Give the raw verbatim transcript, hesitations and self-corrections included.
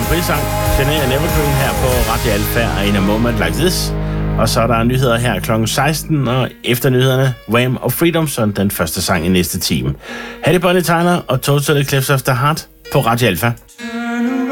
Prix-sang. Shania and Evergreen her på Radio Alfa og In a Moment Like This. Og så er der nyheder her klokken seksten, og efter nyhederne, Wham! Og Freedom, som den første sang i næste time. Hattie Bonnie Tyler og Total Eclipse of the Heart på Radio Alfa.